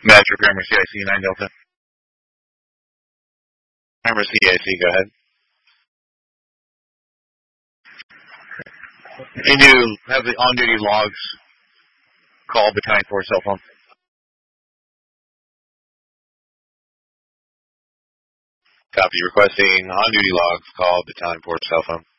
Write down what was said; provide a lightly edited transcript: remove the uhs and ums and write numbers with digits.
Manager for Hammer CIC 9 Delta. Hammer CIC, go ahead. Can you have the on-duty logs call Battalion 4 cell phone? Copy. Requesting on-duty logs call Battalion 4 cell phone.